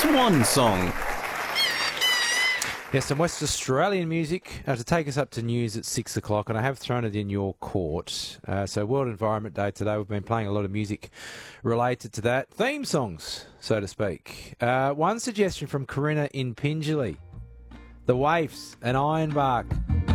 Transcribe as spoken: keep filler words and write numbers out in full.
Swan Song. Yes, some West Australian music uh, to take us up to news at six o'clock, and I have thrown it in your court. Uh, so World Environment Day today, we've been playing a lot of music related to that. Theme songs, so to speak. Uh, one suggestion from Corinna in Pingelly. The Waifs and Ironbark.